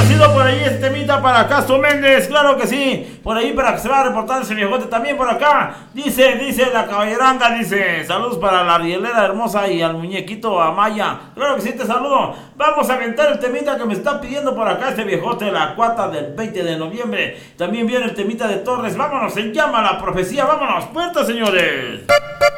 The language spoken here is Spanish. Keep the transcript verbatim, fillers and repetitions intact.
complacido por ahí este temita para Castro Méndez, claro que sí, por ahí para que se va a reportar ese viejote también por acá, dice, dice la caballeranga, dice, saludos para la rielera hermosa y al muñequito Amaya, claro que sí, te saludo, vamos a aventar el temita que me está pidiendo por acá este viejote, la cuata del veinte de noviembre, también viene el temita de Torres, vámonos, se llama La Profecía, vámonos, puerta señores.